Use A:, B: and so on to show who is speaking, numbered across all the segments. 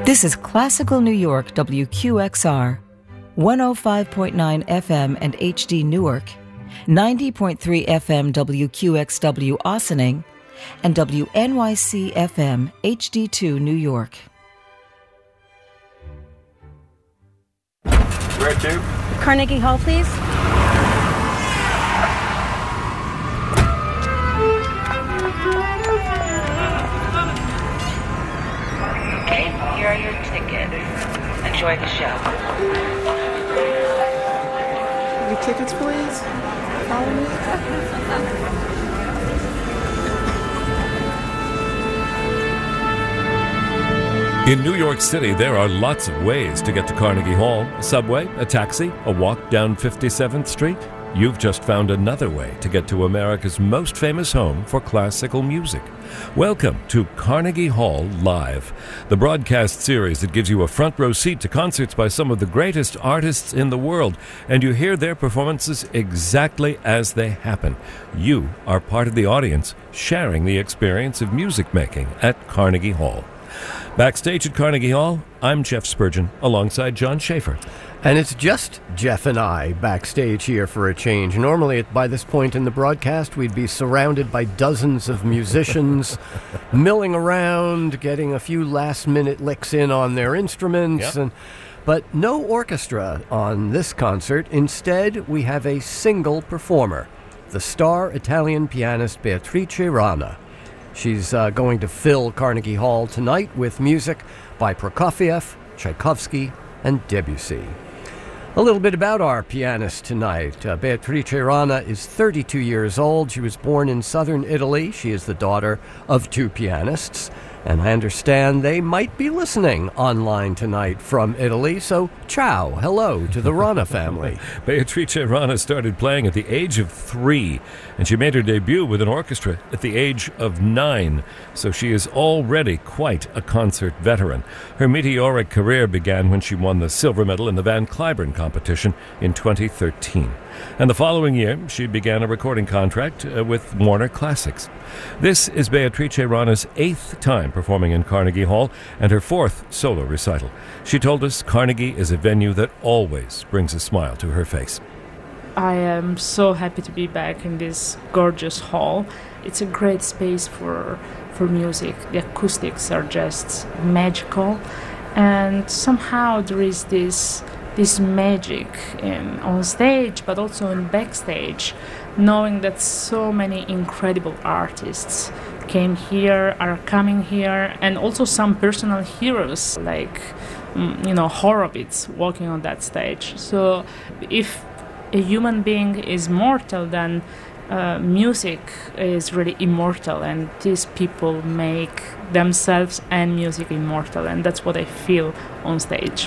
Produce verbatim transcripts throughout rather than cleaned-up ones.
A: This is Classical New York W Q X R, one oh five point nine F M and H D Newark, ninety point three F M W Q X W Ossining, and W N Y C F M H D two New York.
B: Where to?
C: Carnegie Hall, please.
D: Okay, here are your tickets. Enjoy the show.
E: Your tickets, please. Follow me.
F: In New York City, there are lots of ways to get to Carnegie Hall. A subway, a taxi, a walk down fifty-seventh Street. You've just found another way to get to America's most famous home for classical music. Welcome to Carnegie Hall Live, the broadcast series that gives you a front row seat to concerts by some of the greatest artists in the world, and you hear their performances exactly as they happen. You are part of the audience sharing the experience of music making at Carnegie Hall. Backstage at Carnegie Hall, I'm Jeff Spurgeon, alongside John Schaefer.
G: And it's just Jeff and I backstage here for a change. Normally, by this point in the broadcast, we'd be surrounded by dozens of musicians milling around, getting a few last-minute licks in on their instruments.
F: Yep.
G: And, but no orchestra on this concert. Instead, we have a single performer, the star Italian pianist Beatrice Rana. She's uh, going to fill Carnegie Hall tonight with music by Prokofiev, Tchaikovsky, and Debussy. A little bit about our pianist tonight. Uh, Beatrice Rana is thirty-two years old. She was born in southern Italy. She is the daughter of two pianists. And I understand they might be listening online tonight from Italy. So, ciao, hello to the Rana family.
F: Beatrice Rana started playing at the age of three, and she made her debut with an orchestra at the age of nine. So she is already quite a concert veteran. Her meteoric career began when she won the silver medal in the Van Cliburn competition in twenty thirteen. And the following year, she began a recording contract uh, with Warner Classics. This is Beatrice Rana's eighth time performing in Carnegie Hall and her fourth solo recital. She told us Carnegie is a venue that always brings a smile to her face.
H: I am so happy to be back in this gorgeous hall. It's a great space for for music. The acoustics are just magical, and somehow there is this this magic in, on stage, but also in backstage, knowing that so many incredible artists came here, are coming here, and also some personal heroes like, you know, Horowitz walking on that stage. So if a human being is mortal, then uh, music is really immortal, and these people make themselves and music immortal, and that's what I feel on stage.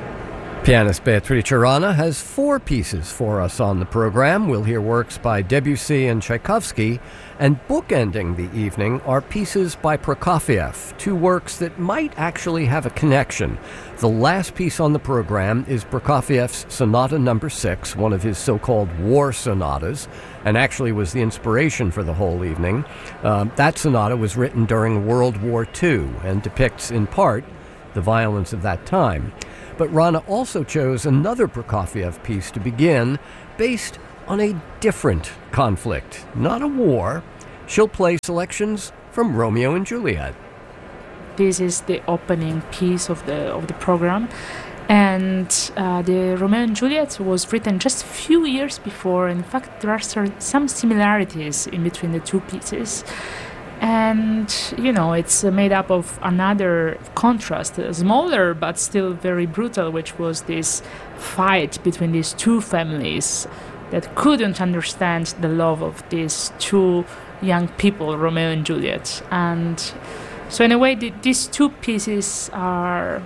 G: Pianist Beatrice Rana has four pieces for us on the program. We'll hear works by Debussy and Tchaikovsky, and bookending the evening are pieces by Prokofiev, two works that might actually have a connection. The last piece on the program is Prokofiev's Sonata Number Six, one of his so-called war sonatas, and actually was the inspiration for the whole evening. Uh, that sonata was written during World War Two and depicts, in part, the violence of that time. But Rana also chose another Prokofiev piece to begin, based on a different conflict, not a war. She'll play selections from Romeo and Juliet.
H: This is the opening piece of the of the program, and uh, the Romeo and Juliet was written just a few years before. In fact, there are some similarities in between the two pieces. And, you know, it's made up of another contrast, smaller but still very brutal, which was this fight between these two families that couldn't understand the love of these two young people, Romeo and Juliet. And so in a way, the, these two pieces are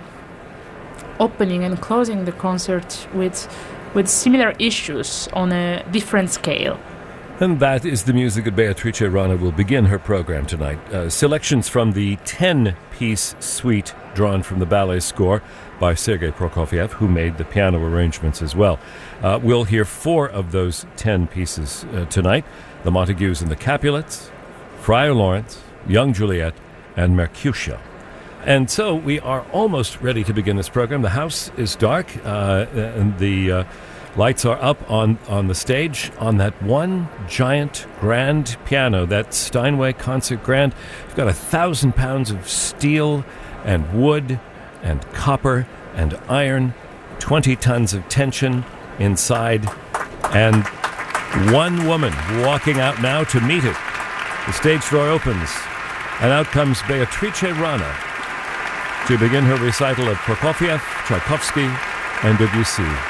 H: opening and closing the concert with, with similar issues on a different scale.
F: And that is the music that Beatrice Rana will begin her program tonight. Uh, selections from the ten-piece suite drawn from the ballet score by Sergei Prokofiev, who made the piano arrangements as well. Uh, we'll hear four of those ten pieces uh, tonight: the Montagues and the Capulets, Friar Lawrence, Young Juliet, and Mercutio. And so we are almost ready to begin this program. The house is dark, uh, and the uh, lights are up on, on the stage on that one giant grand piano, that Steinway Concert Grand. We've got a thousand pounds of steel and wood and copper and iron, twenty tons of tension inside, and one woman walking out now to meet it. The stage door opens, and out comes Beatrice Rana to begin her recital of Prokofiev, Tchaikovsky, and Debussy.